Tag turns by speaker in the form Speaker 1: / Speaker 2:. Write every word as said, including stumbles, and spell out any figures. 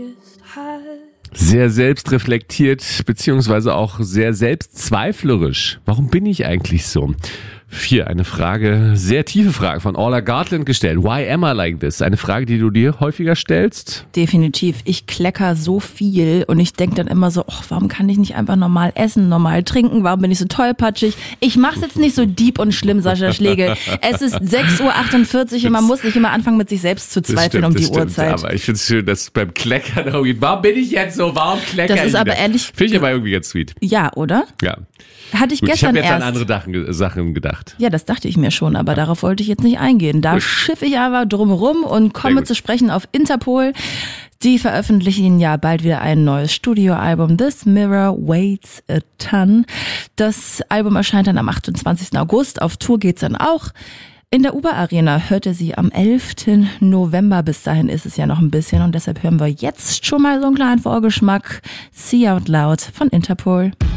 Speaker 1: Sehr selbstreflektiert, beziehungsweise auch sehr selbstzweiflerisch. Warum bin ich eigentlich so? Hier eine Frage, sehr tiefe Frage von Orla Gartland gestellt. Why am I like this? Eine Frage, die du dir häufiger stellst?
Speaker 2: Definitiv. Ich klecker so viel und ich denke dann immer so, oh, warum kann ich nicht einfach normal essen, normal trinken? Warum bin ich so tollpatschig? Ich mach's jetzt nicht so deep und schlimm, Sascha Schlegel. Es ist sechs Uhr achtundvierzig und man muss nicht immer anfangen, mit sich selbst zu zweifeln
Speaker 1: stimmt,
Speaker 2: um die
Speaker 1: stimmt,
Speaker 2: Uhrzeit.
Speaker 1: Aber ich find's schön, dass beim Kleckern irgendwie, warum bin ich jetzt so, warum kleckern
Speaker 2: Das ist aber ehrlich...
Speaker 1: Finde ich aber irgendwie ganz sweet.
Speaker 2: Ja, oder?
Speaker 1: Ja.
Speaker 2: Hatte ich
Speaker 1: Gut,
Speaker 2: gestern
Speaker 1: ich habe jetzt
Speaker 2: erst.
Speaker 1: an andere Sachen gedacht.
Speaker 2: Ja, das dachte ich mir schon, aber darauf wollte ich jetzt nicht eingehen. Da schiffe ich aber drumherum und komme zu sprechen auf Interpol. Die veröffentlichen ja bald wieder ein neues Studioalbum. This Mirror Weighs a Ton. Das Album erscheint dann am achtundzwanzigsten August. Auf Tour geht's dann auch. In der Uber Arena hört ihr sie am elften November. Bis dahin ist es ja noch ein bisschen und deshalb hören wir jetzt schon mal so einen kleinen Vorgeschmack. See Out Loud von Interpol.